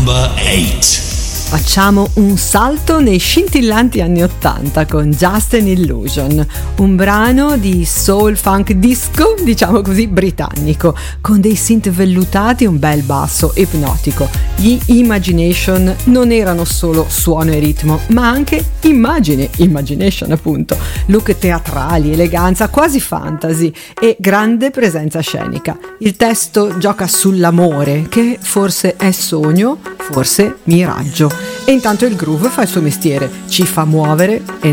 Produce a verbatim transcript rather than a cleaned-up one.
Number eight. Facciamo un salto nei scintillanti anni ottanta con Just an Illusion, un brano di soul funk disco, diciamo così, britannico, con dei synth vellutati e un bel basso ipnotico. Gli Imagination non erano solo suono e ritmo, ma anche immagine, imagination appunto, look teatrali, eleganza, quasi fantasy e grande presenza scenica. Il testo gioca sull'amore, che forse è sogno, forse miraggio. E intanto il groove fa il suo mestiere, ci fa muovere e